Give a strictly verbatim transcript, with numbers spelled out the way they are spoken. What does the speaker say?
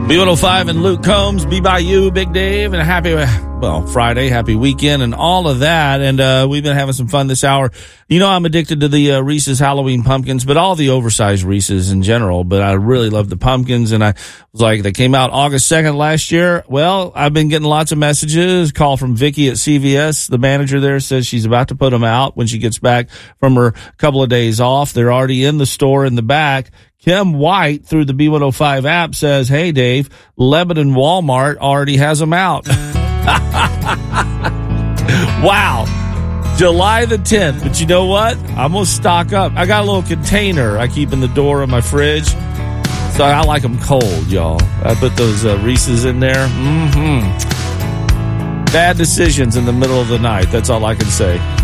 B one oh five and Luke Combs, Be By You, Big Dave, and a happy, well, Friday, happy weekend, and all of that. And uh we've been having some fun this hour. You know, I'm addicted to the uh, Reese's Halloween pumpkins, but all the oversized Reese's in general. But I really love the pumpkins, and I was like, they came out August second last year. Well, I've been getting lots of messages. Call from Vicky at C V S. The manager there says she's about to put them out when she gets back from her couple of days off. They're already in the store in the back. Kim White through the B one oh five app says, hey, Dave, Lebanon Walmart already has them out. Wow. July the tenth. But you know what? I'm going to stock up. I got a little container I keep in the door of my fridge. So I like them cold, y'all. I put those uh, Reese's in there. Mm-hmm. Bad decisions in the middle of the night. That's all I can say.